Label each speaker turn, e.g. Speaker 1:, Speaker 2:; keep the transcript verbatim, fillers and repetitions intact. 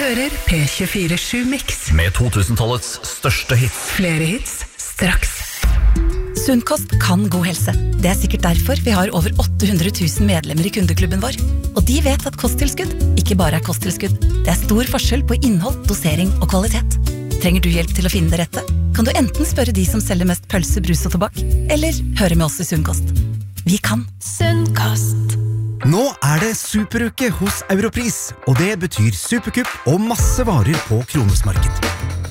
Speaker 1: hører P tjuefire sju Mix.
Speaker 2: Med to-tusentallets største hits.
Speaker 1: Flere hits, straks.
Speaker 3: Sunnkost kan god helse. Det er sikkert derfor vi har over åtte hundre tusen medlemmer i kundeklubben vår. Og de vet at kosttilskudd ikke bare er kosttilskudd. Det er stor forskjell på innhold, dosering og kvalitet. Trenger du hjelp til å finne det rette? Kan du enten spørre de som selger mest pølse, brus og tobakk, eller høre med oss i Sunnkost. Vi kan.
Speaker 4: Sunnkost.
Speaker 5: Nå er det superuke hos Europris, og det betyr superkupp og masse varer på Kronesmarked.